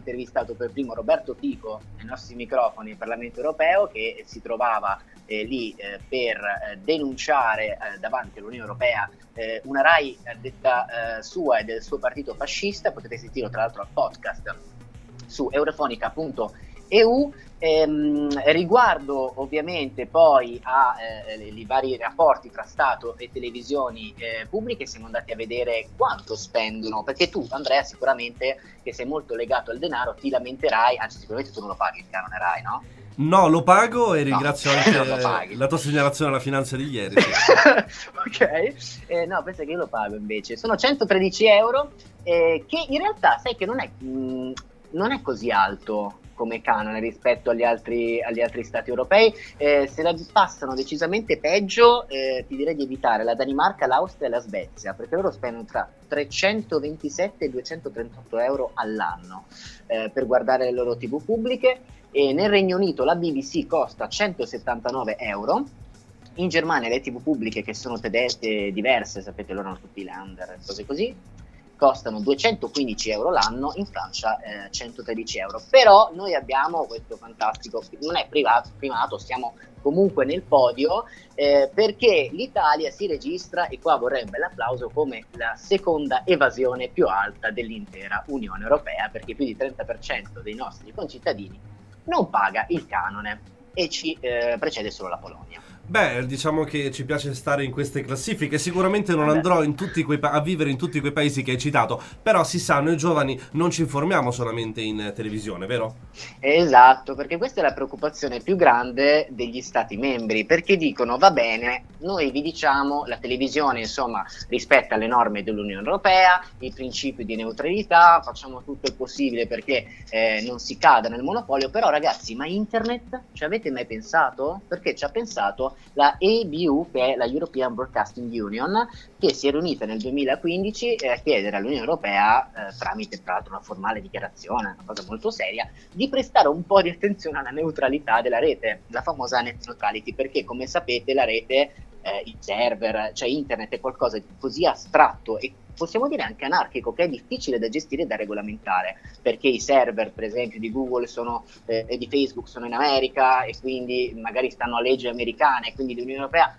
intervistato per primo Roberto Fico ai nostri microfoni al Parlamento Europeo, che si trovava lì per denunciare davanti all'Unione Europea una RAI detta sua e del suo partito fascista. Potete sentirlo tra l'altro al podcast su eurofonica.eu. Riguardo ovviamente poi ai vari rapporti tra Stato e televisioni pubbliche, siamo andati a vedere quanto spendono, perché tu, Andrea, sicuramente, che sei molto legato al denaro, ti lamenterai, anzi sicuramente tu non lo paghi il canone RAI, no? No, lo pago e ringrazio no, anche la tua segnalazione alla finanza di ieri. Sì. Ok, no, pensa che io lo pago invece, sono 113 euro, che in realtà sai che non è così alto come canone rispetto agli altri stati europei. Se la passano decisamente peggio, ti direi di evitare la Danimarca, l'Austria e la Svezia, perché loro spendono tra 327 e 238 euro all'anno per guardare le loro TV pubbliche, e nel Regno Unito la BBC costa 179 euro. In Germania le TV pubbliche, che sono tedesche diverse, sapete, loro hanno tutti i Länder, cose così, costano 215 euro l'anno, in Francia 113 euro. Però noi abbiamo questo fantastico, non è primato, siamo comunque nel podio, perché l'Italia si registra, e qua vorrei un bel applauso, come la seconda evasione più alta dell'intera Unione Europea, perché più di 30% dei nostri concittadini non paga il canone, e ci precede solo la Polonia. Beh, diciamo che ci piace stare in queste classifiche. Sicuramente non andrò in tutti a vivere in tutti quei paesi che hai citato, però si sa, noi giovani non ci informiamo solamente in televisione, vero? Esatto, perché questa è la preoccupazione più grande degli stati membri, perché dicono: va bene, noi vi diciamo, la televisione insomma rispetta le norme dell'Unione Europea, il principio di neutralità, facciamo tutto il possibile perché non si cada nel monopolio, però ragazzi, ma internet ci avete mai pensato? Perché ci ha pensato la EBU, che è la European Broadcasting Union, che si è riunita nel 2015 a chiedere all'Unione Europea, tramite tra l'altro una formale dichiarazione, una cosa molto seria, di prestare un po' di attenzione alla neutralità della rete, la famosa net neutrality, perché come sapete la rete, il server, cioè internet, è qualcosa di così astratto e possiamo dire anche anarchico, che è difficile da gestire e da regolamentare, perché i server per esempio di Google e di Facebook sono in America, e quindi magari stanno a leggi americane, quindi l'Unione Europea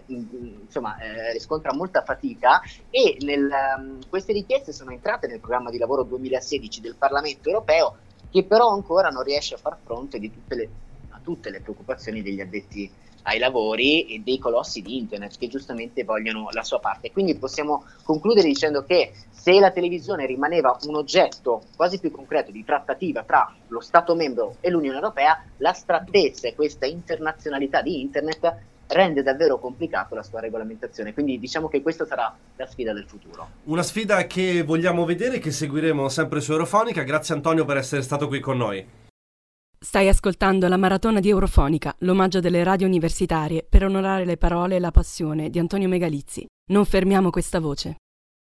riscontra molta fatica, e queste richieste sono entrate nel programma di lavoro 2016 del Parlamento Europeo, che però ancora non riesce a far fronte a tutte le preoccupazioni degli addetti ai lavori e dei colossi di internet, che giustamente vogliono la sua parte. Quindi possiamo concludere dicendo che se la televisione rimaneva un oggetto quasi più concreto di trattativa tra lo Stato membro e l'Unione Europea, l'astrattezza e questa internazionalità di internet rende davvero complicato la sua regolamentazione. Quindi diciamo che questa sarà la sfida del futuro. Una sfida che vogliamo vedere, che seguiremo sempre su Eurofonica. Grazie Antonio per essere stato qui con noi. Stai ascoltando la maratona di Eurofonica, l'omaggio delle radio universitarie per onorare le parole e la passione di Antonio Megalizzi. Non fermiamo questa voce.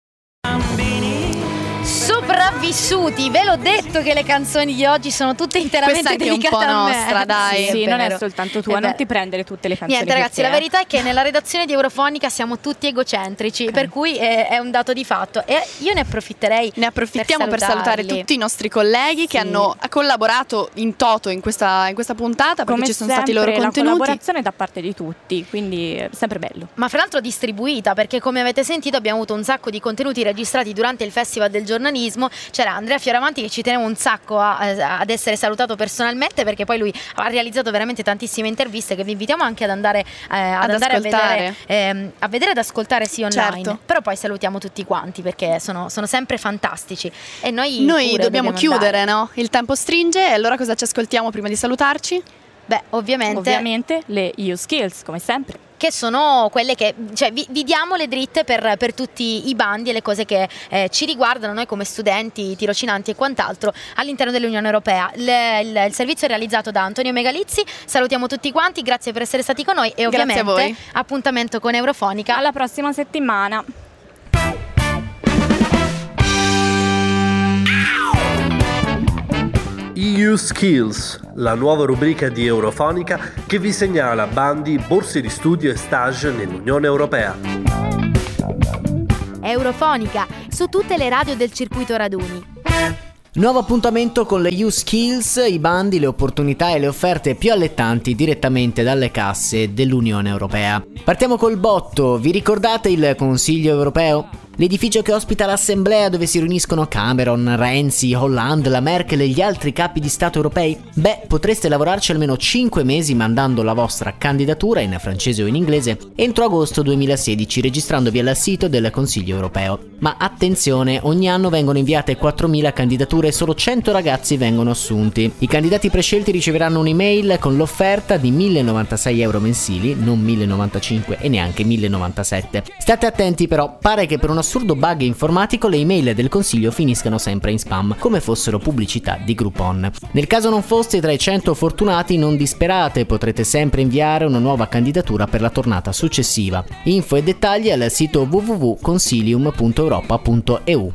Sopravvissuti, ve l'ho detto che le canzoni di oggi sono tutte interamente dedicate a me. Nostra, dai. Sì, non è soltanto tua, non ti prendere tutte le canzoni. Niente ragazzi, la verità è che nella redazione di Eurofonica siamo tutti egocentrici, per cui è un dato di fatto, e io ne approfittiamo per salutare tutti i nostri colleghi che hanno collaborato in toto in questa puntata, perché come ci sono stati i loro contenuti. La collaborazione da parte di tutti, quindi è sempre bello. Ma fra l'altro distribuita, perché come avete sentito abbiamo avuto un sacco di contenuti registrati durante il Festival del Giornalismo. C'era Andrea Fioravanti, che ci tenevo un sacco ad essere salutato personalmente, perché poi lui ha realizzato veramente tantissime interviste che vi invitiamo anche ad andare a vedere, ad ascoltare sì online. Certo. Però poi salutiamo tutti quanti, perché sono sempre fantastici, e noi dobbiamo chiudere, no? Il tempo stringe, e allora cosa ci ascoltiamo prima di salutarci? Beh, ovviamente le EU Skills, come sempre, che sono quelle che, cioè, vi diamo le dritte per tutti i bandi e le cose che ci riguardano noi come studenti, tirocinanti e quant'altro all'interno dell'Unione Europea. Il servizio è realizzato da Antonio Megalizzi. Salutiamo tutti quanti, grazie per essere stati con noi, e ovviamente appuntamento con Eurofonica alla prossima settimana. EU Skills, la nuova rubrica di Eurofonica che vi segnala bandi, borse di studio e stage nell'Unione Europea. Eurofonica, su tutte le radio del circuito raduni. Nuovo appuntamento con le U-Skills, i bandi, le opportunità e le offerte più allettanti direttamente dalle casse dell'Unione Europea. Partiamo col botto, vi ricordate il Consiglio Europeo? L'edificio che ospita l'assemblea dove si riuniscono Cameron, Renzi, Hollande, la Merkel e gli altri capi di Stato europei? Beh, potreste lavorarci almeno 5 mesi mandando la vostra candidatura, in francese o in inglese, entro agosto 2016 registrandovi al sito del Consiglio Europeo. Ma attenzione, ogni anno vengono inviate 4.000 candidature e solo 100 ragazzi vengono assunti. I candidati prescelti riceveranno un'email con l'offerta di 1.096 euro mensili, non 1.095 e neanche 1.097. State attenti però, pare che per un assurdo bug informatico le email del Consiglio finiscano sempre in spam, come fossero pubblicità di Groupon. Nel caso non foste tra i 100 fortunati, non disperate, potrete sempre inviare una nuova candidatura per la tornata successiva. Info e dettagli al sito www.consilium.europa.eu.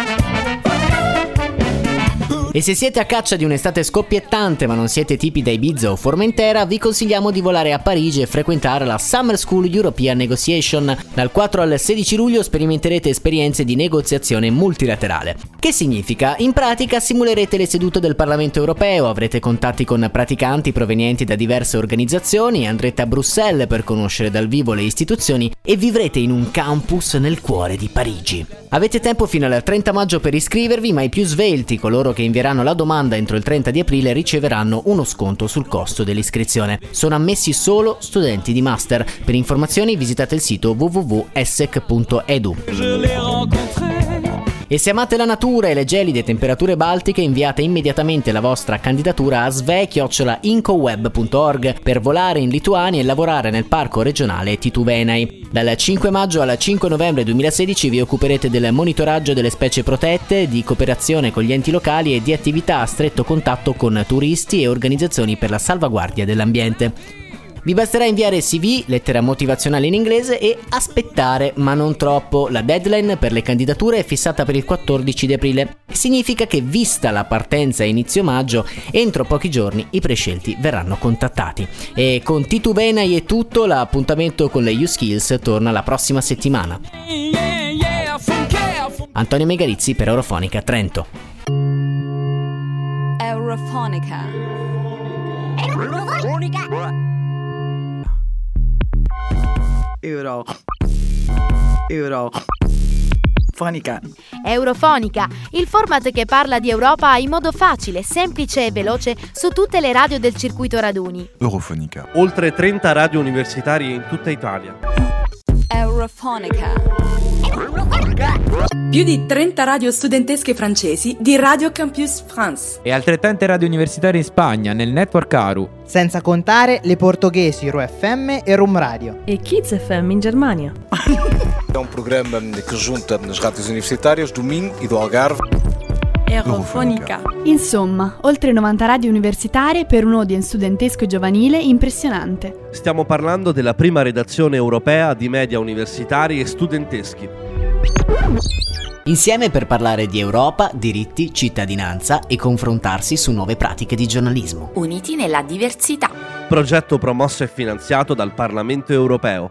E se siete a caccia di un'estate scoppiettante ma non siete tipi da Ibiza o Formentera, vi consigliamo di volare a Parigi e frequentare la Summer School European Negotiation. Dal 4 al 16 luglio sperimenterete esperienze di negoziazione multilaterale. Che significa? In pratica simulerete le sedute del Parlamento Europeo, avrete contatti con praticanti provenienti da diverse organizzazioni, andrete a Bruxelles per conoscere dal vivo le istituzioni e vivrete in un campus nel cuore di Parigi. Avete tempo fino al 30 maggio per iscrivervi, ma i più svelti, coloro che invieranno la domanda entro il 30 di aprile, riceveranno uno sconto sul costo dell'iscrizione. Sono ammessi solo studenti di master. Per informazioni visitate il sito www.essec.edu. E se amate la natura e le gelide temperature baltiche, inviate immediatamente la vostra candidatura a sve@incoweb.org per volare in Lituania e lavorare nel parco regionale Tituvenai. Dal 5 maggio al 5 novembre 2016 vi occuperete del monitoraggio delle specie protette, di cooperazione con gli enti locali e di attività a stretto contatto con turisti e organizzazioni per la salvaguardia dell'ambiente. Vi basterà inviare CV, lettera motivazionale in inglese e aspettare, ma non troppo. La deadline per le candidature è fissata per il 14 di aprile. Significa che, vista la partenza a inizio maggio, entro pochi giorni i prescelti verranno contattati. E con Tituvenai è tutto, l'appuntamento con le U-Skills torna la prossima settimana. Antonio Megalizzi per Eurofonica Trento. Eurofonica. Eurofonica. Eurofonica, il format che parla di Europa in modo facile, semplice e veloce su tutte le radio del circuito raduni. Eurofonica. Oltre 30 radio universitarie in tutta Italia. Eurofonica. Più di 30 radio studentesche francesi di Radio Campus France. E altrettante radio universitarie in Spagna, nel network ARU. Senza contare le portoghesi Ro FM e Rum Radio. E Kids FM in Germania. É programa que junta as rádios universitárias do Minho e do Algarve. Eurofonica. Insomma, oltre 90 radio universitarie per un audience studentesco e giovanile impressionante. Stiamo parlando della prima redazione europea di media universitari e studenteschi. Insieme per parlare di Europa, diritti, cittadinanza e confrontarsi su nuove pratiche di giornalismo. Uniti nella diversità. Progetto promosso e finanziato dal Parlamento Europeo.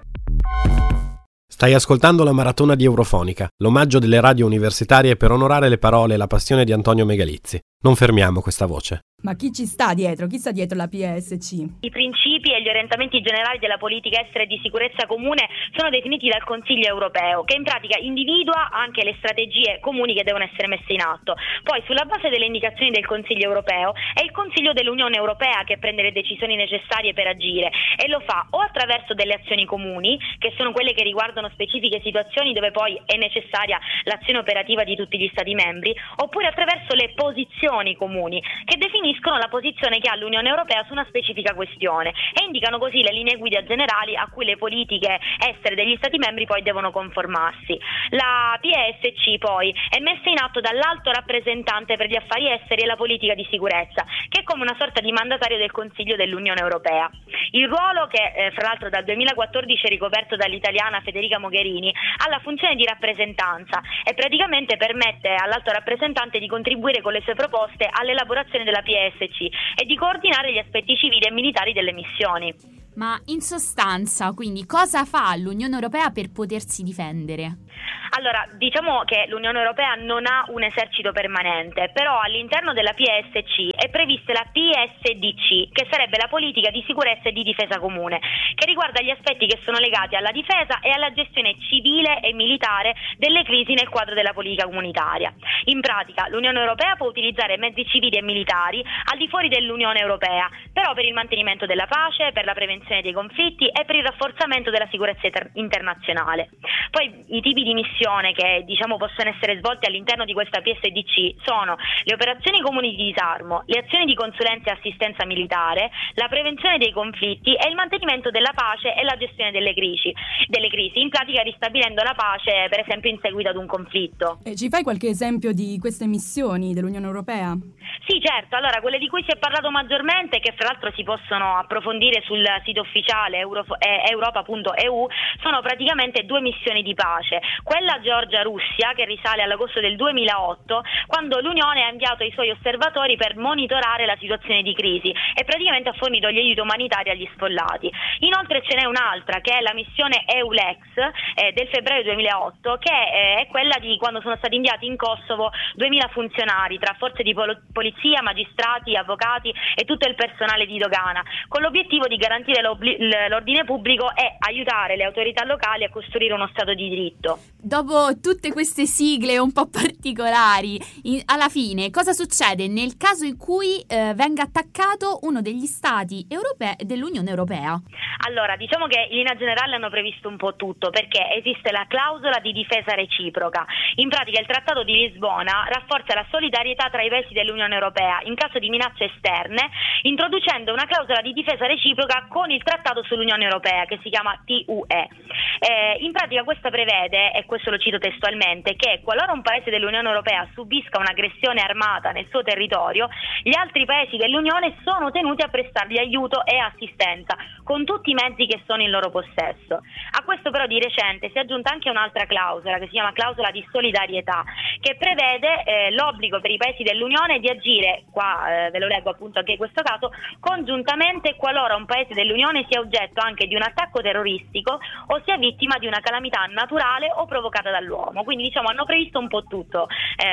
Stai ascoltando la maratona di Eurofonica, l'omaggio delle radio universitarie per onorare le parole e la passione di Antonio Megalizzi. Non fermiamo questa voce. Ma chi ci sta dietro? Chi sta dietro la PSC? I principi e gli orientamenti generali della politica estera e di sicurezza comune sono definiti dal Consiglio europeo, che in pratica individua anche le strategie comuni che devono essere messe in atto. Poi, sulla base delle indicazioni del Consiglio europeo, è il Consiglio dell'Unione Europea che prende le decisioni necessarie per agire, e lo fa o attraverso delle azioni comuni, che sono quelle che riguardano specifiche situazioni dove poi è necessaria l'azione operativa di tutti gli Stati membri, oppure attraverso le posizioni comuni, che definiscono la posizione che ha l'Unione Europea su una specifica questione e indicano così le linee guida generali a cui le politiche estere degli Stati membri poi devono conformarsi. La PSC poi è messa in atto dall'alto rappresentante per gli affari esteri e la politica di sicurezza, che è come una sorta di mandatario del Consiglio dell'Unione Europea. Il ruolo, che fra l'altro dal 2014 è ricoperto dall'italiana Federica Mogherini, ha la funzione di rappresentanza e praticamente permette all'alto rappresentante di contribuire con le sue proposte all'elaborazione della PSC e di coordinare gli aspetti civili e militari delle missioni. Ma in sostanza, quindi, cosa fa l'Unione Europea per potersi difendere? Allora, diciamo che l'Unione Europea non ha un esercito permanente, però all'interno della PSC è prevista la PSDC, che sarebbe la politica di sicurezza e di difesa comune, che riguarda gli aspetti che sono legati alla difesa e alla gestione civile e militare delle crisi nel quadro della politica comunitaria. In pratica, l'Unione Europea può utilizzare mezzi civili e militari al di fuori dell'Unione Europea, però per il mantenimento della pace, per la prevenzione dei conflitti e per il rafforzamento della sicurezza internazionale. Poi i tipi di missione che diciamo possono essere svolte all'interno di questa PSDC sono le operazioni comuni di disarmo, le azioni di consulenza e assistenza militare, la prevenzione dei conflitti e il mantenimento della pace e la gestione delle crisi, in pratica ristabilendo la pace per esempio in seguito ad un conflitto. Ci fai qualche esempio di queste missioni dell'Unione Europea? Sì, certo. Allora, quelle di cui si è parlato maggiormente, che fra l'altro si possono approfondire sul sito ufficiale europa.eu, sono praticamente 2 missioni di pace. Quella Georgia-Russia, che risale all'agosto del 2008, quando l'Unione ha inviato i suoi osservatori per monitorare la situazione di crisi e praticamente ha fornito gli aiuti umanitari agli sfollati. Inoltre ce n'è un'altra, che è la missione EULEX del febbraio 2008, che è quella di quando sono stati inviati in Kosovo 2000 funzionari tra forze di polizia, magistrati, avvocati e tutto il personale di dogana, con l'obiettivo di garantire l'ordine pubblico e aiutare le autorità locali a costruire uno Stato di diritto. Dopo tutte queste sigle un po' particolari, alla fine cosa succede nel caso in cui venga attaccato uno degli Stati europei dell'Unione Europea? Allora, diciamo che in linea generale hanno previsto un po' tutto, perché esiste la clausola di difesa reciproca. In pratica il Trattato di Lisbona rafforza la solidarietà tra i paesi dell'Unione Europea in caso di minacce esterne, introducendo una clausola di difesa reciproca con il Trattato sull'Unione Europea, che si chiama TUE. In pratica questa prevede, e questo lo cito testualmente, che qualora un paese dell'Unione Europea subisca un'aggressione armata nel suo territorio, gli altri paesi dell'Unione sono tenuti a prestargli aiuto e assistenza con tutti i mezzi che sono in loro possesso. A questo però di recente si è aggiunta anche un'altra clausola, che si chiama clausola di solidarietà, che prevede l'obbligo per i paesi dell'Unione di agire, qua ve lo leggo appunto anche in questo caso, congiuntamente qualora un paese dell'Unione sia oggetto anche di un attacco terroristico o sia vittima di una calamità naturale o provocata dall'uomo. Quindi diciamo hanno previsto un po' tutto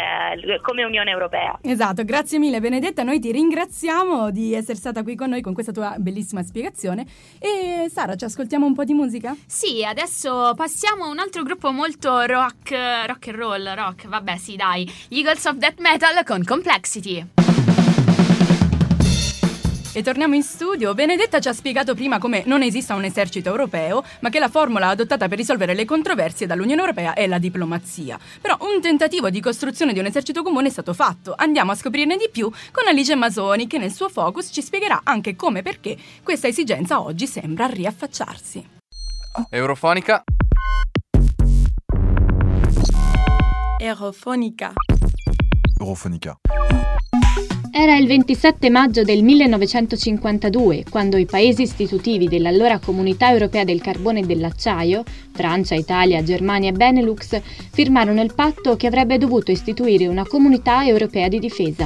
come Unione Europea. Esatto, grazie mille Benedetta, noi ti ringraziamo di essere stata qui con noi con questa tua bellissima spiegazione. E Sara, ci ascoltiamo un po' di musica? Sì, adesso passiamo a un altro gruppo molto rock and roll, vabbè sì dai, gli Eagles of Death Metal con Complexity. E torniamo in studio. Benedetta ci ha spiegato prima come non esista un esercito europeo, ma che la formula adottata per risolvere le controversie dall'Unione Europea è la diplomazia. Però un tentativo di costruzione di un esercito comune è stato fatto. Andiamo a scoprirne di più con Alice Masoni, che nel suo focus ci spiegherà anche come e perché questa esigenza oggi sembra riaffacciarsi. Eurofonica. Eurofonica. Eurofonica. Era il 27 maggio del 1952, quando i paesi istitutivi dell'allora Comunità Europea del Carbone e dell'Acciaio, Francia, Italia, Germania e Benelux, firmarono il patto che avrebbe dovuto istituire una Comunità Europea di Difesa.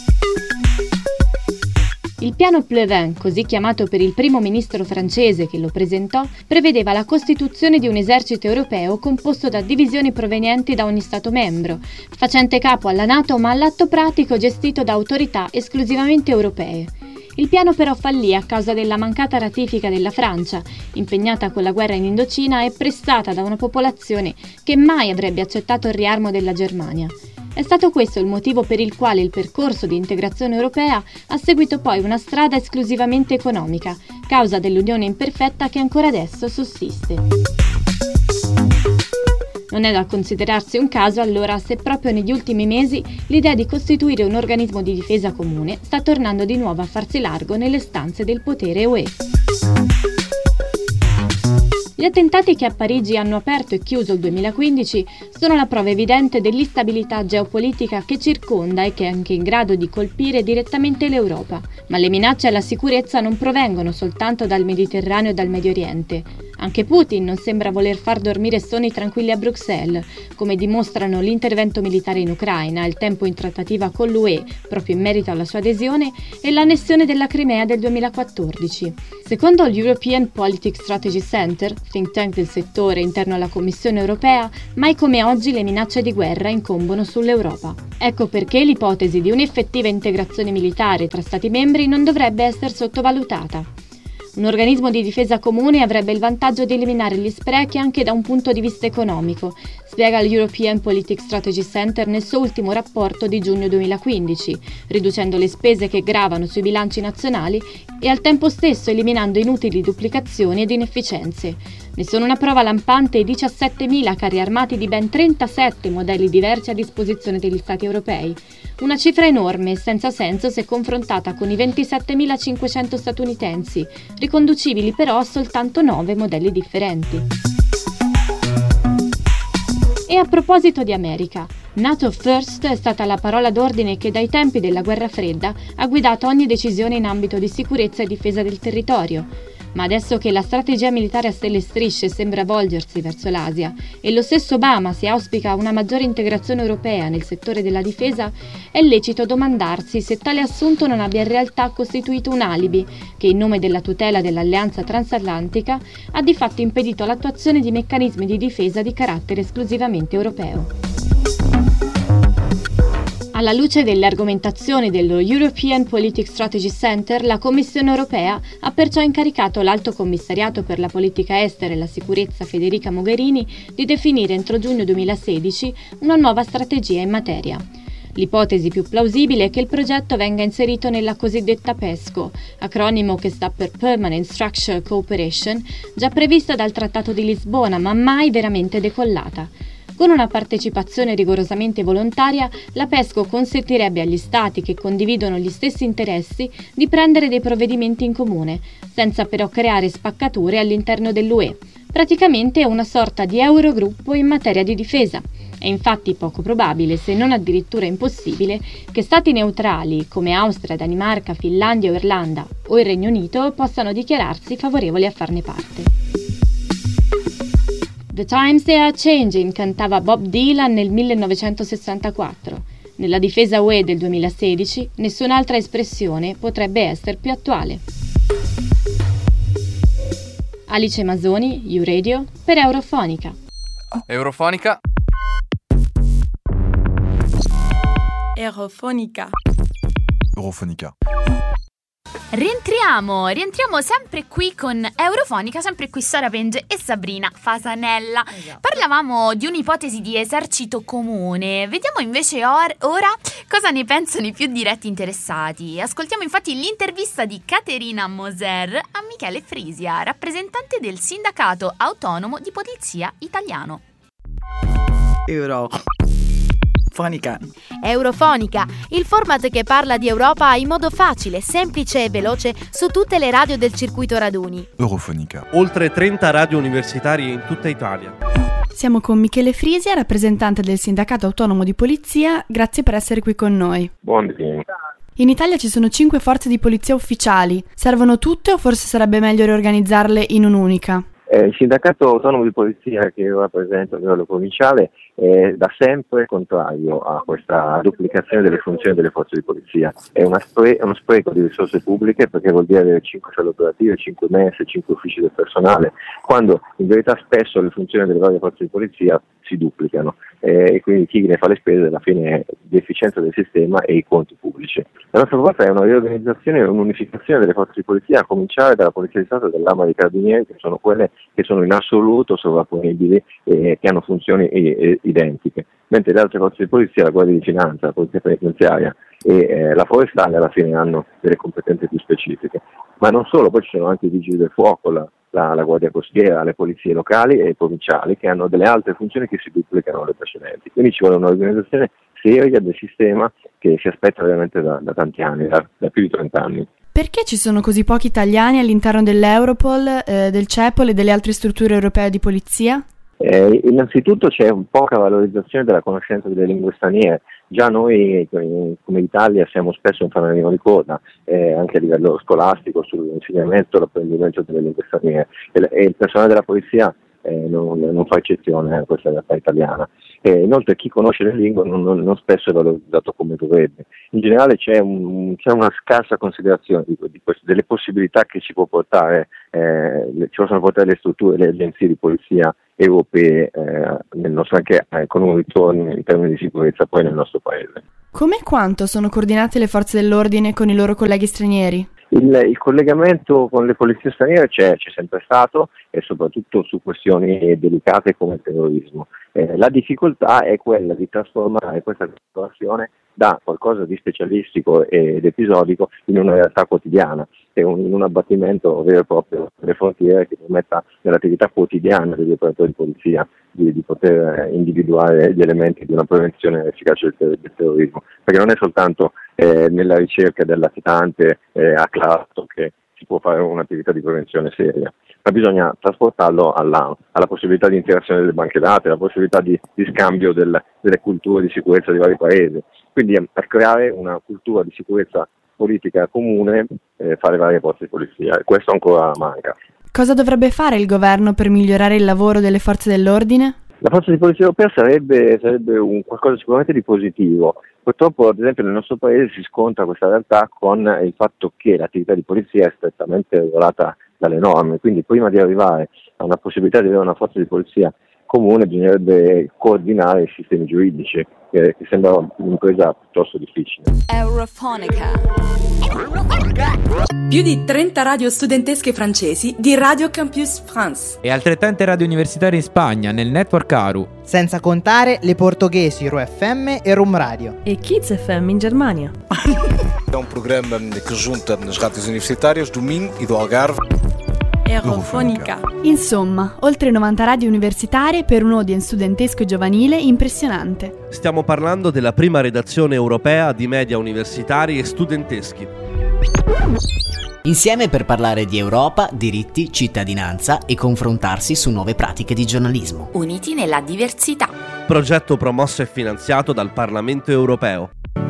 Il piano Pleven, così chiamato per il primo ministro francese che lo presentò, prevedeva la costituzione di un esercito europeo composto da divisioni provenienti da ogni Stato membro, facente capo alla NATO ma all'atto pratico gestito da autorità esclusivamente europee. Il piano però fallì a causa della mancata ratifica della Francia, impegnata con la guerra in Indocina e pressata da una popolazione che mai avrebbe accettato il riarmo della Germania. È stato questo il motivo per il quale il percorso di integrazione europea ha seguito poi una strada esclusivamente economica, causa dell'unione imperfetta che ancora adesso sussiste. Non è da considerarsi un caso allora se proprio negli ultimi mesi l'idea di costituire un organismo di difesa comune sta tornando di nuovo a farsi largo nelle stanze del potere UE. Gli attentati che a Parigi hanno aperto e chiuso il 2015 sono la prova evidente dell'instabilità geopolitica che circonda e che è anche in grado di colpire direttamente l'Europa. Ma le minacce alla sicurezza non provengono soltanto dal Mediterraneo e dal Medio Oriente. Anche Putin non sembra voler far dormire sonni tranquilli a Bruxelles, come dimostrano l'intervento militare in Ucraina, il tempo in trattativa con l'UE, proprio in merito alla sua adesione, e l'annessione della Crimea del 2014. Secondo l'European Politics Strategy Center, think tank del settore interno alla Commissione europea, mai come oggi le minacce di guerra incombono sull'Europa. Ecco perché l'ipotesi di un'effettiva integrazione militare tra Stati membri non dovrebbe essere sottovalutata. Un organismo di difesa comune avrebbe il vantaggio di eliminare gli sprechi anche da un punto di vista economico, spiega l'European Politics Strategy Center nel suo ultimo rapporto di giugno 2015, riducendo le spese che gravano sui bilanci nazionali e al tempo stesso eliminando inutili duplicazioni ed inefficienze. Ne sono una prova lampante i 17.000 carri armati di ben 37 modelli diversi a disposizione degli Stati europei. Una cifra enorme e senza senso se confrontata con i 27.500 statunitensi, riconducibili però a soltanto 9 modelli differenti. E a proposito di America, NATO First è stata la parola d'ordine che dai tempi della Guerra Fredda ha guidato ogni decisione in ambito di sicurezza e difesa del territorio. Ma adesso che la strategia militare a stelle e strisce sembra volgersi verso l'Asia e lo stesso Obama si auspica una maggiore integrazione europea nel settore della difesa, è lecito domandarsi se tale assunto non abbia in realtà costituito un alibi che, in nome della tutela dell'alleanza transatlantica, ha di fatto impedito l'attuazione di meccanismi di difesa di carattere esclusivamente europeo. Alla luce delle argomentazioni dello European Politics Strategy Center, la Commissione europea ha perciò incaricato l'Alto Commissariato per la politica estera e la sicurezza Federica Mogherini di definire entro giugno 2016 una nuova strategia in materia. L'ipotesi più plausibile è che il progetto venga inserito nella cosiddetta PESCO, acronimo che sta per Permanent Structured Cooperation, già prevista dal Trattato di Lisbona ma mai veramente decollata. Con una partecipazione rigorosamente volontaria, la PESCO consentirebbe agli Stati che condividono gli stessi interessi di prendere dei provvedimenti in comune, senza però creare spaccature all'interno dell'UE. Praticamente è una sorta di Eurogruppo in materia di difesa. È infatti poco probabile, se non addirittura impossibile, che Stati neutrali come Austria, Danimarca, Finlandia o Irlanda o il Regno Unito possano dichiararsi favorevoli a farne parte. The Times They Are Changing cantava Bob Dylan nel 1964. Nella difesa UE del 2016 nessun'altra espressione potrebbe essere più attuale. Alice Masoni, U-Radio, per Eurofonica. Eurofonica. Eurofonica. Eurofonica. Rientriamo sempre qui con Eurofonica, sempre qui Sara Penge e Sabrina Fasanella. Esatto. Parlavamo di un'ipotesi di esercito comune. Vediamo invece ora cosa ne pensano i più diretti interessati. Ascoltiamo infatti l'intervista di Caterina Moser a Michele Frisia, rappresentante del Sindacato Autonomo di Polizia Italiano. Eurofonica, il format che parla di Europa in modo facile, semplice e veloce su tutte le radio del circuito raduni. Eurofonica. Oltre 30 radio universitarie in tutta Italia. Siamo con Michele Frisia, rappresentante del Sindacato Autonomo di Polizia. Grazie per essere qui con noi. Buongiorno. In Italia ci sono 5 forze di polizia ufficiali. Servono tutte o forse sarebbe meglio riorganizzarle in un'unica? Il Sindacato Autonomo di Polizia che io rappresento a livello provinciale è da sempre contrario a questa duplicazione delle funzioni delle forze di polizia. È uno spreco di risorse pubbliche, perché vuol dire avere 5 celle operative, 5 MES, 5 uffici del personale, quando in verità spesso le funzioni delle varie forze di polizia si duplicano e quindi chi ne fa le spese alla fine è l'efficienza del sistema e i conti pubblici. La nostra proposta è una riorganizzazione e un'unificazione delle forze di polizia, a cominciare dalla Polizia di Stato e dall'Arma dei Carabinieri, che sono quelle che sono in assoluto sovrapponibili e che hanno funzioni identiche, mentre le altre forze di polizia, la Guardia di Finanza, la Polizia Penitenziaria e la Forestale alla fine hanno delle competenze più specifiche. Ma non solo, poi ci sono anche i Vigili del Fuoco, la Guardia Costiera, le polizie locali e provinciali, che hanno delle altre funzioni che si duplicano alle precedenti. Quindi ci vuole un'organizzazione seria del sistema che si aspetta veramente da tanti anni, da più di 30 anni. Perché ci sono così pochi italiani all'interno dell'Europol, del CEPOL e delle altre strutture europee di polizia? Innanzitutto c'è poca valorizzazione della conoscenza delle lingue straniere. Già noi come Italia siamo spesso un fanalino di coda, anche a livello scolastico, sull'insegnamento e l'apprendimento delle lingue straniere, e il personale della polizia non fa eccezione a questa realtà italiana. Inoltre chi conosce le lingue non spesso è valorizzato come dovrebbe. In generale c'è una scarsa considerazione delle possibilità che ci può portare, ci possono portare le strutture, le agenzie di polizia europee nel nostro, anche con un ritorno in termini di sicurezza poi nel nostro paese. Come e quanto sono coordinate le forze dell'ordine con i loro colleghi stranieri? Il collegamento con le polizie straniere c'è sempre stato, e soprattutto su questioni delicate come il terrorismo. La difficoltà è quella di trasformare questa collaborazione da qualcosa di specialistico ed episodico in una realtà quotidiana, in un abbattimento vero e proprio delle frontiere che permetta nell'attività quotidiana degli operatori di polizia di poter individuare gli elementi di una prevenzione efficace del terrorismo, perché non è soltanto nella ricerca del latitante acclarato che si può fare un'attività di prevenzione seria, ma bisogna trasportarlo alla possibilità di interazione delle banche dati, alla possibilità di scambio delle culture di sicurezza di vari paesi, quindi per creare una cultura di sicurezza politica comune fra le varie forze di polizia, e questo ancora manca. Cosa dovrebbe fare il governo per migliorare il lavoro delle forze dell'ordine? La forza di polizia europea sarebbe un qualcosa sicuramente di positivo. Purtroppo, ad esempio, nel nostro paese si scontra questa realtà con il fatto che l'attività di polizia è strettamente regolata dalle norme, quindi prima di arrivare a una possibilità di avere una forza di polizia comune bisognerebbe coordinare i sistemi giuridici, che sembra un'impresa piuttosto difficile. Eurofonica. Più di 30 radio studentesche francesi di Radio Campus France. E altrettante radio universitarie in Spagna, nel network ARU. Senza contare le portoghesi Ru FM e Rum Radio. E Kids FM in Germania. É um programa que junta as rádios universitárias do Minho e do Algarve. Eurofonica. Insomma, oltre 90 radio universitarie per un audience studentesco e giovanile impressionante. Stiamo parlando della prima redazione europea di media universitari e studenteschi. Insieme per parlare di Europa, diritti, cittadinanza e confrontarsi su nuove pratiche di giornalismo. Uniti nella diversità. Progetto promosso e finanziato dal Parlamento europeo.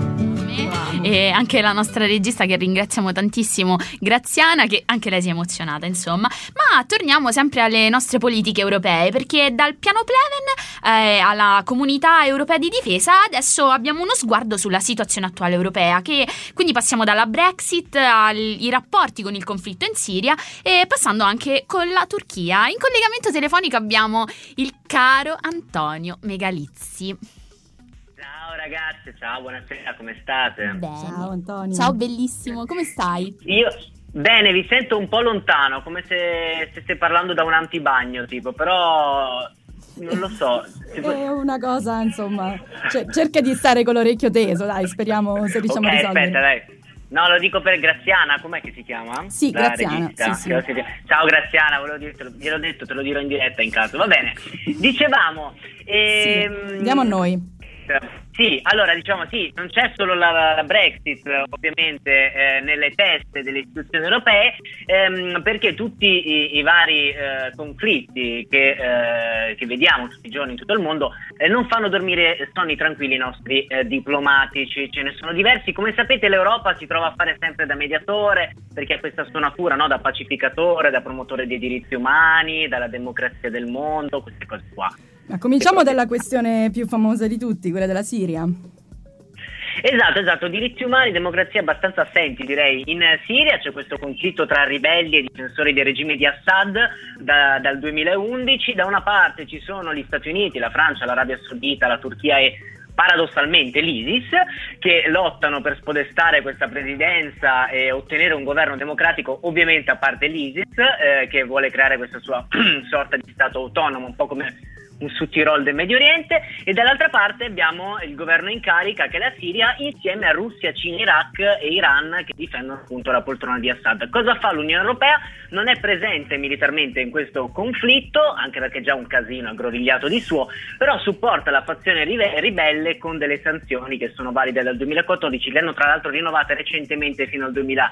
E anche la nostra regista, che ringraziamo tantissimo, Graziana, che anche lei si è emozionata, insomma. Ma torniamo sempre alle nostre politiche europee, perché dal piano Pleven alla Comunità Europea di Difesa adesso abbiamo uno sguardo sulla situazione attuale europea, che quindi passiamo dalla Brexit ai rapporti con il conflitto in Siria e passando anche con la Turchia. In collegamento telefonico abbiamo il caro Antonio Megalizzi. Ciao ragazze, ciao, buonasera, come state? Bene. Ciao Antonio. Ciao bellissimo, come stai? Io bene, vi sento un po' lontano, come se stesse parlando da un antibagno, tipo, però non lo so. È una cosa, insomma, cerca di stare con l'orecchio teso, dai, speriamo se riusciamo a risolvere. Aspetta, dai. No, lo dico per Graziana, com'è che si chiama? Sì, La Graziana, regista. sì. Ciao Graziana, volevo dirtelo, gliel'ho detto, te lo dirò in diretta in caso. Va bene, dicevamo... Sì, andiamo a noi. Sì, allora diciamo sì, non c'è solo la Brexit ovviamente nelle teste delle istituzioni europee, perché tutti i vari conflitti che vediamo tutti i giorni in tutto il mondo non fanno dormire sonni tranquilli i nostri diplomatici. Ce ne sono diversi, come sapete l'Europa si trova a fare sempre da mediatore, perché ha questa sua natura, no? Da pacificatore, da promotore dei diritti umani, dalla democrazia del mondo, queste cose qua. Ma cominciamo dalla questione più famosa di tutti, quella della Siria. Esatto, diritti umani, democrazia abbastanza assenti, direi. In Siria c'è questo conflitto tra ribelli e difensori del regime di Assad dal 2011. Da una parte ci sono gli Stati Uniti, la Francia, l'Arabia Saudita, la Turchia e paradossalmente l'ISIS, che lottano per spodestare questa presidenza e ottenere un governo democratico, ovviamente a parte l'ISIS, che vuole creare questa sua sorta di stato autonomo, un po' come un Sud-Tirol del Medio Oriente, e dall'altra parte abbiamo il governo in carica che è la Siria, insieme a Russia, Cina, Iraq e Iran, che difendono appunto la poltrona di Assad. Cosa fa l'Unione Europea? Non è presente militarmente in questo conflitto, anche perché è già un casino aggrovigliato di suo, però supporta la fazione ribelle con delle sanzioni che sono valide dal 2014, le hanno tra l'altro rinnovate recentemente fino al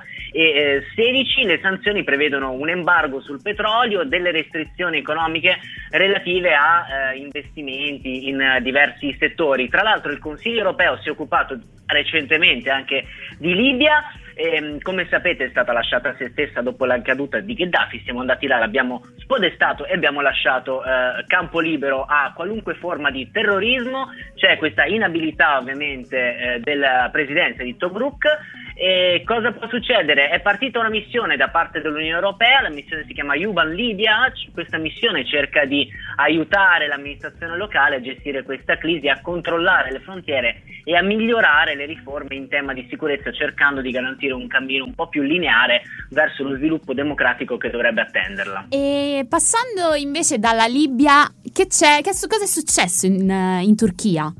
2016. Le sanzioni prevedono un embargo sul petrolio, delle restrizioni economiche relative a investimenti in diversi settori. Tra l'altro il Consiglio europeo si è occupato recentemente anche di Libia come sapete è stata lasciata a se stessa dopo la caduta di Gheddafi. Siamo andati là, l'abbiamo spodestato e abbiamo lasciato campo libero a qualunque forma di terrorismo. C'è questa inabilità ovviamente della presidenza di Tobruk. E cosa può succedere? È partita una missione da parte dell'Unione Europea, la missione si chiama Yuban Libya. Questa missione cerca di aiutare l'amministrazione locale a gestire questa crisi, a controllare le frontiere e a migliorare le riforme in tema di sicurezza, cercando di garantire un cammino un po' più lineare verso lo sviluppo democratico che dovrebbe attenderla. E passando invece dalla Libia, cosa è successo in Turchia?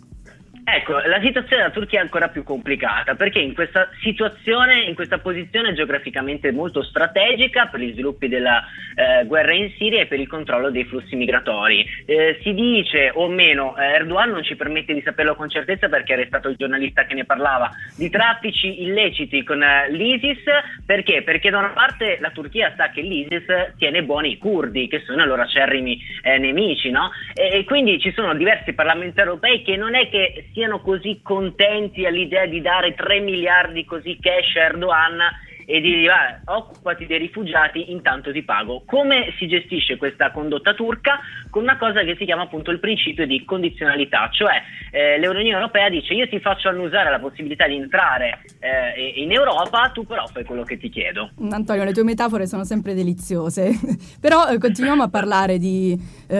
Ecco, la situazione della Turchia è ancora più complicata, perché in questa situazione, in questa posizione geograficamente molto strategica per gli sviluppi della guerra in Siria e per il controllo dei flussi migratori. Si dice, o meno, Erdogan non ci permette di saperlo con certezza perché era stato il giornalista che ne parlava, di traffici illeciti con l'ISIS. Perché? Perché da una parte la Turchia sa che l'ISIS tiene buoni i curdi, che sono i loro acerrimi nemici, no? E quindi ci sono diversi parlamentari europei che non è che siano così contenti all'idea di dare 3 miliardi così cash a Erdogan e di dire occupati dei rifugiati, intanto ti pago. Come si gestisce questa condotta turca? Con una cosa che si chiama appunto il principio di condizionalità, cioè l'Unione Europea dice io ti faccio annusare la possibilità di entrare in Europa, tu però fai quello che ti chiedo. Antonio, le tue metafore sono sempre deliziose, però continuiamo a parlare di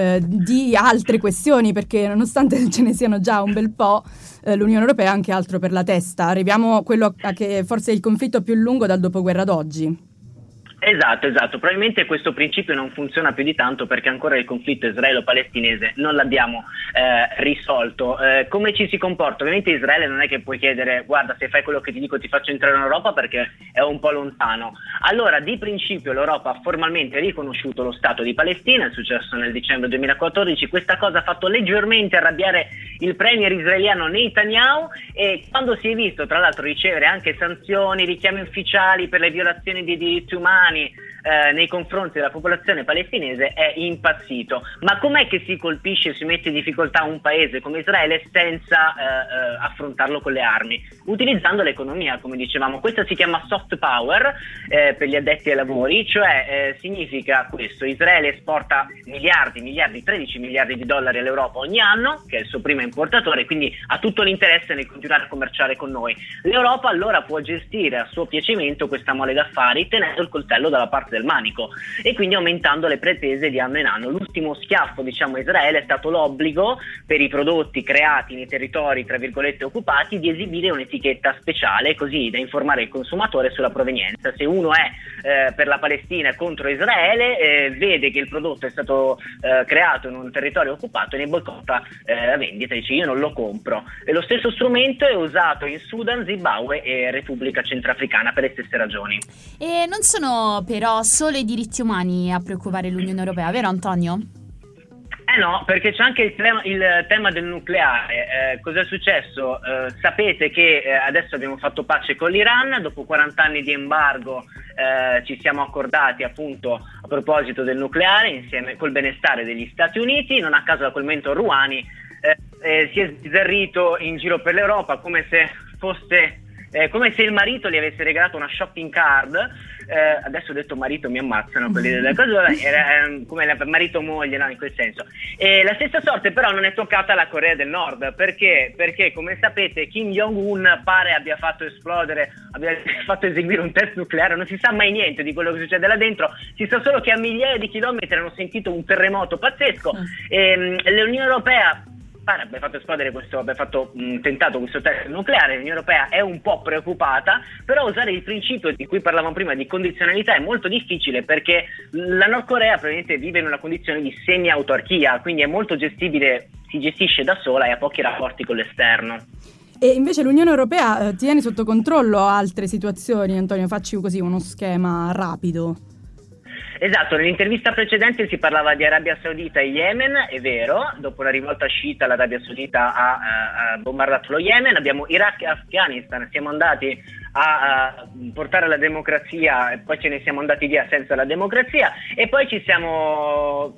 altre questioni, perché nonostante ce ne siano già un bel po', l'Unione Europea ha anche altro per la testa. Arriviamo a quello che forse è il conflitto più lungo dal dopoguerra ad oggi. Esatto. Probabilmente questo principio non funziona più di tanto perché ancora il conflitto israelo-palestinese non l'abbiamo risolto. Come ci si comporta? Ovviamente Israele non è che puoi chiedere guarda, se fai quello che ti dico ti faccio entrare in Europa, perché è un po' lontano. Allora, di principio l'Europa ha formalmente riconosciuto lo Stato di Palestina, è successo nel dicembre 2014. Questa cosa ha fatto leggermente arrabbiare il premier israeliano Netanyahu, e quando si è visto tra l'altro ricevere anche sanzioni, richiami ufficiali per le violazioni dei diritti umani nei confronti della popolazione palestinese, è impazzito. Ma com'è che si colpisce e si mette in difficoltà un paese come Israele senza affrontarlo con le armi? Utilizzando l'economia, come dicevamo. Questa si chiama soft power per gli addetti ai lavori, cioè significa questo: Israele esporta miliardi, 13 miliardi di dollari all'Europa ogni anno, che è il suo primo importatore, quindi ha tutto l'interesse nel continuare a commerciare con noi. L'Europa allora può gestire a suo piacimento questa mole d'affari tenendo il coltello dalla parte del manico e quindi aumentando le pretese di anno in anno. L'ultimo schiaffo, diciamo, a Israele è stato l'obbligo per i prodotti creati nei territori tra virgolette occupati di esibire un'etichetta speciale, così da informare il consumatore sulla provenienza. Se uno è per la Palestina e contro Israele, vede che il prodotto è stato creato in un territorio occupato e ne boicotta la vendita, dice io non lo compro. E lo stesso strumento è usato in Sudan, Zimbabwe e Repubblica Centrafricana per le stesse ragioni. E non sono però solo i diritti umani a preoccupare l'Unione Europea, vero Antonio? No, perché c'è anche il tema del nucleare. Cos'è successo? Sapete che adesso abbiamo fatto pace con l'Iran, dopo 40 anni di embargo ci siamo accordati appunto a proposito del nucleare insieme col benestare degli Stati Uniti. Non a caso da quel momento Rouhani si è sbizzarrito in giro per l'Europa come se il marito gli avesse regalato una shopping card. Adesso ho detto marito, mi ammazzano quelli delle cose, era come marito moglie, no, in quel senso. E la stessa sorte però non è toccata alla Corea del Nord, perché come sapete Kim Jong-un pare abbia fatto eseguire un test nucleare. Non si sa mai niente di quello che succede là dentro, si sa solo che a migliaia di chilometri hanno sentito un terremoto pazzesco. L'Unione Europea abbia fatto tentato questo test nucleare. L'Unione Europea è un po' preoccupata, però usare il principio di cui parlavamo prima di condizionalità è molto difficile, perché la Nord Corea probabilmente vive in una condizione di semi-autarchia, quindi è molto gestibile, si gestisce da sola e ha pochi rapporti con l'esterno. E invece l'Unione Europea tiene sotto controllo altre situazioni. Antonio, facci così uno schema rapido. Esatto, nell'intervista precedente si parlava di Arabia Saudita e Yemen, è vero, dopo la rivolta sciita l'Arabia Saudita ha bombardato lo Yemen. Abbiamo Iraq e Afghanistan, siamo andati a portare la democrazia, e poi ce ne siamo andati via senza la democrazia, e poi stiamo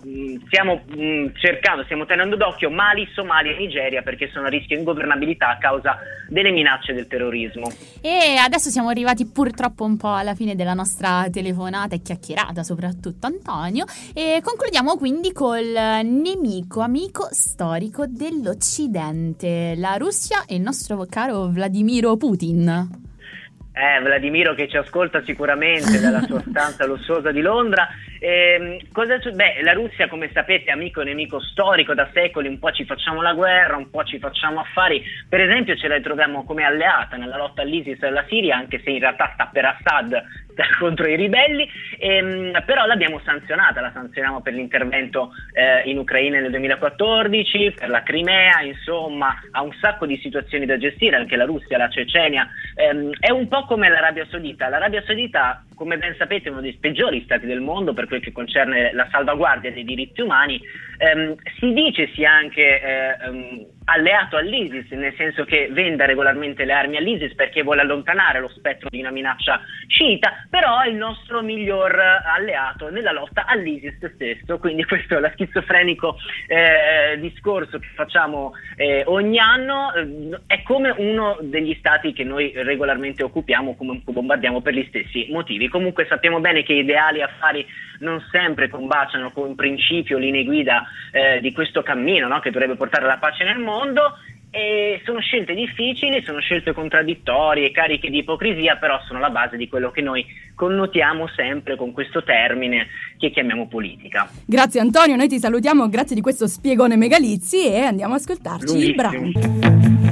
tenendo d'occhio Mali, Somalia e Nigeria, perché sono a rischio ingovernabilità a causa delle minacce del terrorismo. E adesso siamo arrivati purtroppo un po' alla fine della nostra telefonata e chiacchierata, soprattutto Antonio, e concludiamo quindi col nemico amico storico dell'Occidente, la Russia e il nostro caro Vladimiro Putin. Vladimiro, che ci ascolta sicuramente dalla sua stanza lussuosa di Londra. La Russia, come sapete, è amico e nemico storico da secoli. Un po' ci facciamo la guerra, un po' ci facciamo affari. Per esempio ce la troviamo come alleata nella lotta all'ISIS e alla Siria, anche se in realtà sta per Assad contro i ribelli, però l'abbiamo sanzionata, la sanzioniamo per l'intervento in Ucraina nel 2014, per la Crimea, insomma ha un sacco di situazioni da gestire, anche la Russia, la Cecenia, è un po' come l'Arabia Saudita, come ben sapete, è uno dei peggiori stati del mondo per quel che concerne la salvaguardia dei diritti umani. Si dice sia anche alleato all'ISIS, nel senso che vende regolarmente le armi all'ISIS perché vuole allontanare lo spettro di una minaccia sciita, però è il nostro miglior alleato nella lotta all'ISIS stesso. Quindi questo è lo schizofrenico discorso che facciamo ogni anno, è come uno degli stati che noi regolarmente occupiamo, comunque bombardiamo per gli stessi motivi. Comunque sappiamo bene che ideali e affari non sempre combaciano con principio, linee guida di questo cammino, no? Che dovrebbe portare alla pace nel mondo, e sono scelte difficili, sono scelte contraddittorie, cariche di ipocrisia, però sono la base di quello che noi connotiamo sempre con questo termine che chiamiamo politica. Grazie Antonio, noi ti salutiamo, grazie di questo spiegone megalizzi, e andiamo ad ascoltarci il branco.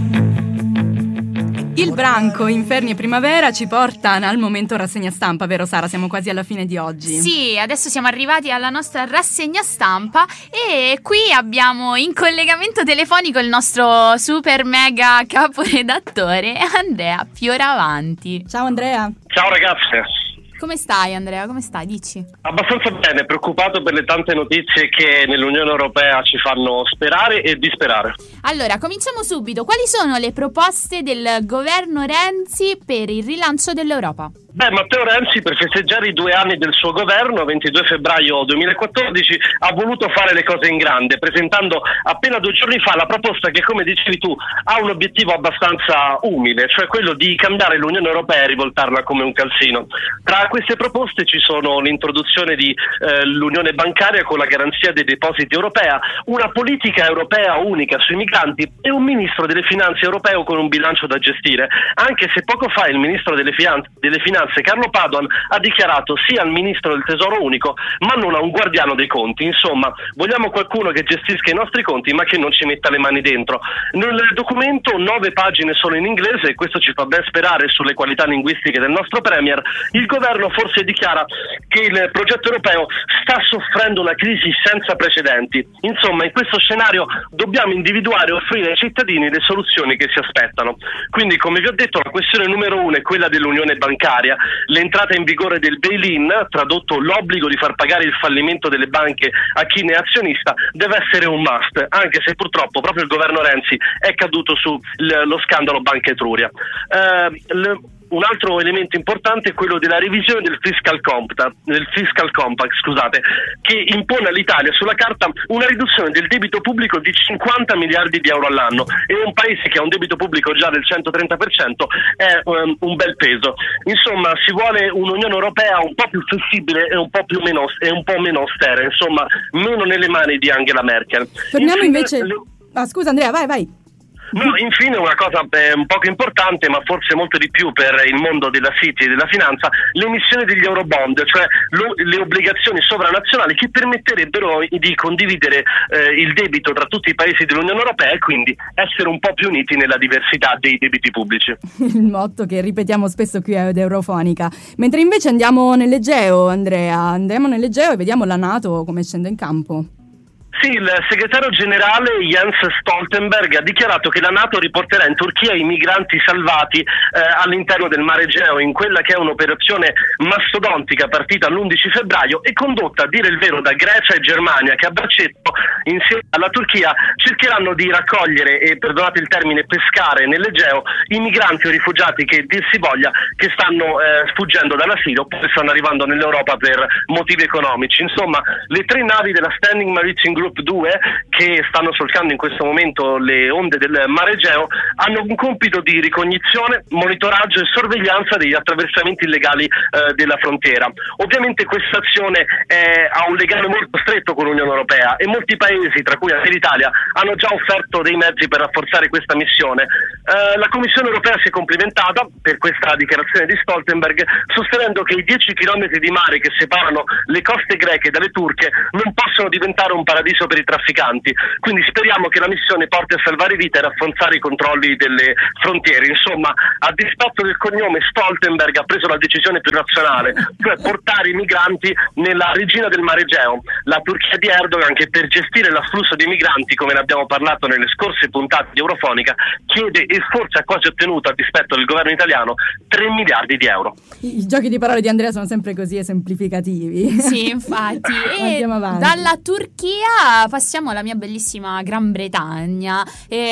Il branco Inferni e Primavera ci porta al momento rassegna stampa, vero Sara? Siamo quasi alla fine di oggi. Sì, adesso siamo arrivati alla nostra rassegna stampa e qui abbiamo in collegamento telefonico il nostro super mega caporedattore Andrea Fioravanti. Ciao Andrea. Ciao ragazzi. Come stai Andrea? Come stai? Dici. Abbastanza bene, preoccupato per le tante notizie che nell'Unione Europea ci fanno sperare e disperare. Allora, cominciamo subito. Quali sono le proposte del governo Renzi per il rilancio dell'Europa? Matteo Renzi, per festeggiare i 2 anni del suo governo, 22 febbraio 2014, ha voluto fare le cose in grande, presentando appena 2 giorni fa la proposta che, come dicevi tu, ha un obiettivo abbastanza umile, cioè quello di cambiare l'Unione Europea e rivoltarla come un calzino. Tra queste proposte ci sono l'introduzione di l'Unione bancaria con la garanzia dei depositi europea, una politica europea unica sui migranti e un ministro delle finanze europeo con un bilancio da gestire, anche se poco fa il ministro delle finanze Carlo Padoan ha dichiarato sì al ministro del tesoro unico ma non a un guardiano dei conti. Insomma, vogliamo qualcuno che gestisca i nostri conti ma che non ci metta le mani dentro. Nel documento 9 pagine solo in inglese, e questo ci fa ben sperare sulle qualità linguistiche del nostro premier. Il governo forse dichiara che il progetto europeo sta soffrendo una crisi senza precedenti. Insomma, in questo scenario dobbiamo individuare e offrire ai cittadini le soluzioni che si aspettano. Quindi, come vi ho detto, la questione numero 1 è quella dell'unione bancaria. L'entrata in vigore del bail-in, tradotto l'obbligo di far pagare il fallimento delle banche a chi ne è azionista, deve essere un must, anche se purtroppo proprio il governo Renzi è caduto sullo scandalo Banca Etruria. Un altro elemento importante è quello della revisione del fiscal compact, che impone all'Italia sulla carta una riduzione del debito pubblico di 50 miliardi di euro all'anno, e un paese che ha un debito pubblico già del 130% è un bel peso. Insomma, si vuole un'Unione Europea un po' più flessibile e un po' meno austera, insomma, meno nelle mani di Angela Merkel. Torniamo invece... scusa Andrea, vai. No, infine una cosa un poco importante, ma forse molto di più per il mondo della City e della finanza, l'emissione degli Eurobond, cioè le obbligazioni sovranazionali che permetterebbero di condividere il debito tra tutti i paesi dell'Unione Europea e quindi essere un po' più uniti nella diversità dei debiti pubblici. Il motto che ripetiamo spesso qui ad Eurofonica. Mentre invece andiamo nell'Egeo, Andrea, e vediamo la NATO come scende in campo. Sì, il segretario generale Jens Stoltenberg ha dichiarato che la NATO riporterà in Turchia i migranti salvati all'interno del Mar Egeo in quella che è un'operazione mastodontica partita l'11 febbraio e condotta, a dire il vero, da Grecia e Germania, che a braccetto insieme alla Turchia cercheranno di raccogliere e, perdonate il termine, pescare nell'Egeo i migranti o rifugiati che dir si voglia che stanno sfuggendo dall'asilo, poi stanno arrivando nell'Europa per motivi economici. Insomma, le 3 navi della Standing Maritime Group 2 che stanno solcando in questo momento le onde del Mar Egeo hanno un compito di ricognizione, monitoraggio e sorveglianza degli attraversamenti illegali della frontiera. Ovviamente questa azione ha un legame molto stretto con l'Unione Europea e molti paesi, tra cui anche l'Italia, hanno già offerto dei mezzi per rafforzare questa missione. La Commissione Europea si è complimentata per questa dichiarazione di Stoltenberg, sostenendo che i 10 chilometri di mare che separano le coste greche dalle turche non possono diventare un paradiso per i trafficanti, quindi speriamo che la missione porti a salvare vite e rafforzare i controlli delle frontiere. Insomma, a dispetto del cognome, Stoltenberg ha preso la decisione più razionale, cioè portare i migranti nella regina del Mar Egeo, la Turchia di Erdogan, che per gestire l'afflusso di migranti, come ne abbiamo parlato nelle scorse puntate di Eurofonica, chiede e forse ha quasi ottenuto, a dispetto del governo italiano, 3 miliardi di euro. I giochi di parole di Andrea sono sempre così esemplificativi. Sì, infatti. E andiamo avanti. Dalla Turchia passiamo alla mia bellissima Gran Bretagna.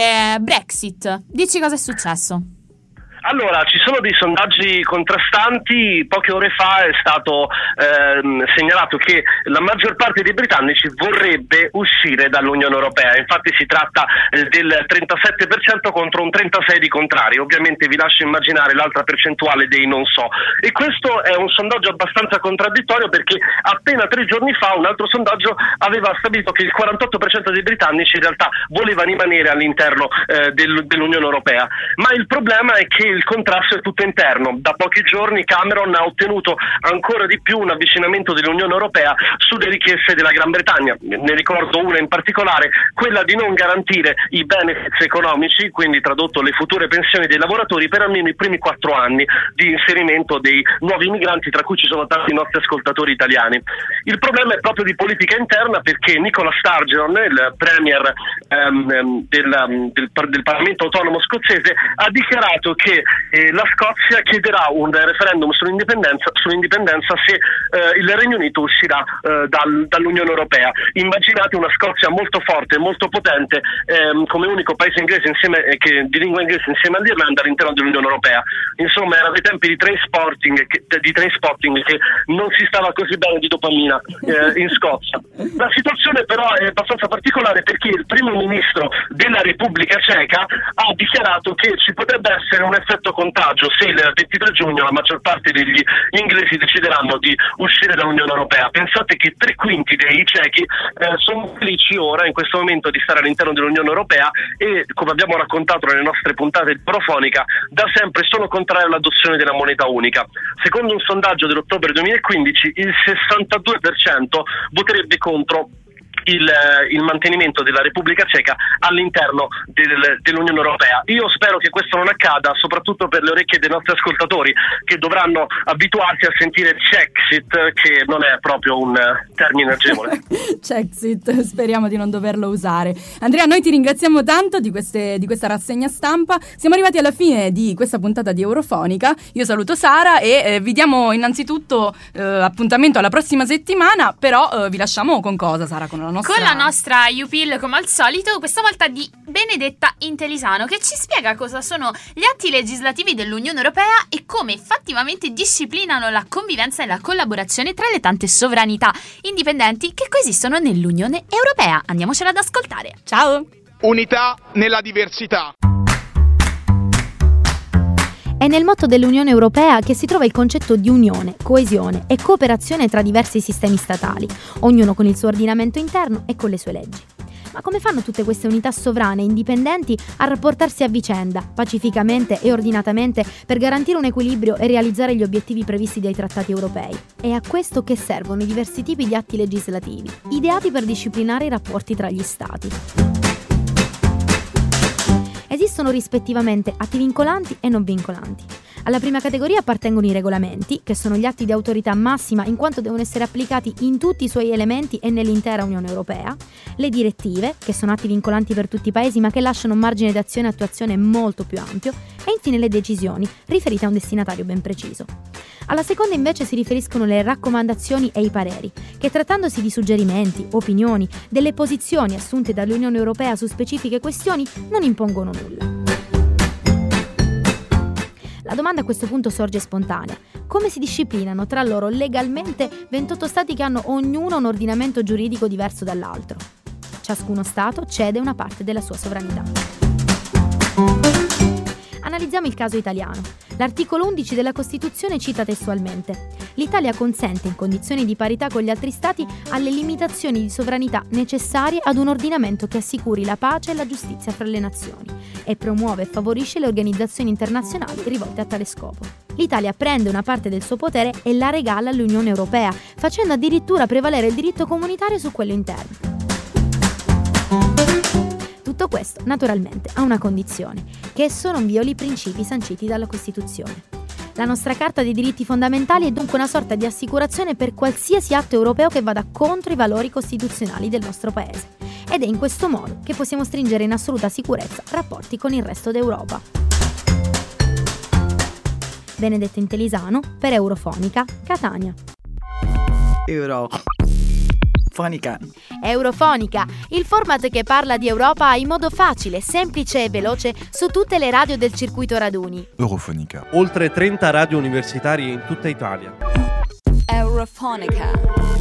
Brexit, dici cosa è successo? Allora, ci sono dei sondaggi contrastanti. Poche ore fa è stato segnalato che la maggior parte dei britannici vorrebbe uscire dall'Unione Europea. Infatti si tratta del 37% contro un 36% di contrari. Ovviamente vi lascio immaginare l'altra percentuale dei non so. E questo è un sondaggio abbastanza contraddittorio, perché appena 3 giorni fa un altro sondaggio aveva stabilito che il 48% dei britannici in realtà voleva rimanere all'interno dell'Unione Europea. Ma il problema è che il contrasto è tutto interno. Da pochi giorni Cameron ha ottenuto ancora di più un avvicinamento dell'Unione Europea sulle richieste della Gran Bretagna. Ne ricordo una in particolare, quella di non garantire i benefits economici, quindi tradotto le future pensioni dei lavoratori, per almeno i primi 4 anni di inserimento dei nuovi migranti, tra cui ci sono tanti nostri ascoltatori italiani. Il problema è proprio di politica interna, perché Nicola Sturgeon, il premier del Parlamento autonomo scozzese, ha dichiarato che la Scozia chiederà un referendum sull'indipendenza se il Regno Unito uscirà dall'Unione Europea. Immaginate una Scozia molto forte, molto potente, come unico paese inglese di lingua inglese insieme all'Irlanda all'interno dell'Unione Europea. Insomma, era dei tempi di Trainspotting che non si stava così bene di dopamina in Scozia. La situazione però è abbastanza particolare, perché il primo ministro della Repubblica Ceca ha dichiarato che ci potrebbe essere un effetto contagio se il 23 giugno la maggior parte degli inglesi decideranno di uscire dall'Unione Europea. Pensate che 3/5 dei cechi sono felici ora, in questo momento, di stare all'interno dell'Unione Europea e, come abbiamo raccontato nelle nostre puntate di Eurofonica, da sempre sono contrari all'adozione della moneta unica. Secondo un sondaggio dell'ottobre 2015, il 62% voterebbe contro il mantenimento della Repubblica Ceca all'interno dell'Unione Europea. Io spero che questo non accada, soprattutto per le orecchie dei nostri ascoltatori, che dovranno abituarsi a sentire Czexit, che non è proprio un termine agevole. Czexit, speriamo di non doverlo usare. Andrea, noi ti ringraziamo tanto di questa rassegna stampa. Siamo arrivati alla fine di questa puntata di Eurofonica. Io saluto Sara e vi diamo innanzitutto appuntamento alla prossima settimana, però vi lasciamo con cosa, Sara? Con la nostra UPIL, come al solito, questa volta di Benedetta Intelisano, che ci spiega cosa sono gli atti legislativi dell'Unione Europea e come effettivamente disciplinano la convivenza e la collaborazione tra le tante sovranità indipendenti che coesistono nell'Unione Europea. Andiamocela ad ascoltare. Ciao! Unità nella diversità. È nel motto dell'Unione Europea che si trova il concetto di unione, coesione e cooperazione tra diversi sistemi statali, ognuno con il suo ordinamento interno e con le sue leggi. Ma come fanno tutte queste unità sovrane e indipendenti a rapportarsi a vicenda, pacificamente e ordinatamente, per garantire un equilibrio e realizzare gli obiettivi previsti dai trattati europei? E a questo che servono i diversi tipi di atti legislativi, ideati per disciplinare i rapporti tra gli Stati. Esistono rispettivamente atti vincolanti e non vincolanti. Alla prima categoria appartengono i regolamenti, che sono gli atti di autorità massima in quanto devono essere applicati in tutti i suoi elementi e nell'intera Unione Europea, le direttive, che sono atti vincolanti per tutti i paesi ma che lasciano un margine di azione e attuazione molto più ampio, e infine le decisioni, riferite a un destinatario ben preciso. Alla seconda invece si riferiscono le raccomandazioni e i pareri, che trattandosi di suggerimenti, opinioni, delle posizioni assunte dall'Unione Europea su specifiche questioni non impongono nulla. La domanda a questo punto sorge spontanea. Come si disciplinano tra loro legalmente 28 Stati che hanno ognuno un ordinamento giuridico diverso dall'altro? Ciascuno Stato cede una parte della sua sovranità. Analizziamo il caso italiano. L'articolo 11 della Costituzione cita testualmente: l'Italia consente in condizioni di parità con gli altri Stati alle limitazioni di sovranità necessarie ad un ordinamento che assicuri la pace e la giustizia fra le nazioni e promuove e favorisce le organizzazioni internazionali rivolte a tale scopo. L'Italia prende una parte del suo potere e la regala all'Unione Europea, facendo addirittura prevalere il diritto comunitario su quello interno. Tutto questo, naturalmente, ha una condizione, che esso non violi i principi sanciti dalla Costituzione. La nostra Carta dei diritti fondamentali è dunque una sorta di assicurazione per qualsiasi atto europeo che vada contro i valori costituzionali del nostro Paese. Ed è in questo modo che possiamo stringere in assoluta sicurezza rapporti con il resto d'Europa. Benedetta Intelisano per Eurofonica, Catania. Eurofonica, il format che parla di Europa in modo facile, semplice e veloce su tutte le radio del circuito raduni. Eurofonica. Oltre 30 radio universitarie in tutta Italia. Eurofonica.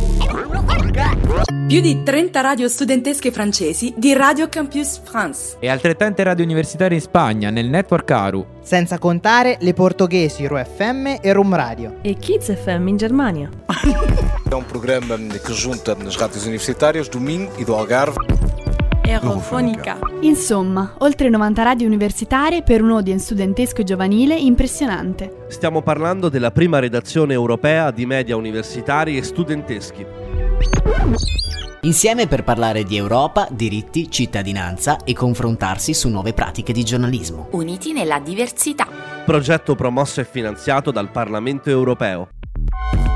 Più di 30 radio studentesche francesi di Radio Campus France. E altrettante radio universitarie in Spagna, nel network ARU. Senza contare le portoghesi Ro FM e Rum Radio. E Kids FM in Germania. É um programa que junta as rádios universitárias do Minho e do Algarve. Eurofonica. Insomma, oltre 90 radio universitarie per un audience studentesco e giovanile impressionante. Stiamo parlando della prima redazione europea di media universitari e studenteschi. Insieme per parlare di Europa, diritti, cittadinanza e confrontarsi su nuove pratiche di giornalismo. Uniti nella diversità. Progetto promosso e finanziato dal Parlamento europeo.